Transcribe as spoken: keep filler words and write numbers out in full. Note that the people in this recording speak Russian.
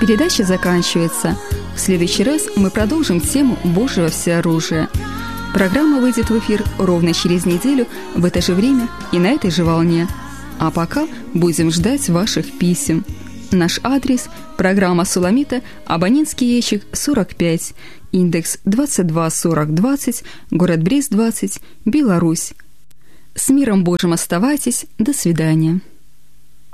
Передача заканчивается. В следующий раз мы продолжим тему Божьего всеоружия. Программа выйдет в эфир ровно через неделю в это же время и на этой же волне. А пока будем ждать ваших писем. Наш адрес – программа «Суламита», абонентский ящик сорок пять, индекс двадцать два сорок двадцать, город Брест двадцать, Беларусь. С миром Божьим оставайтесь. До свидания.